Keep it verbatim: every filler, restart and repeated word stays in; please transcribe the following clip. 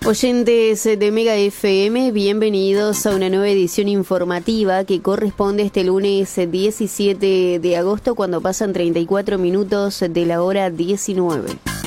Oyentes de Mega F M, bienvenidos a una nueva edición informativa que corresponde este lunes diecisiete de agosto, cuando pasan treinta y cuatro minutos de la hora diecinueve.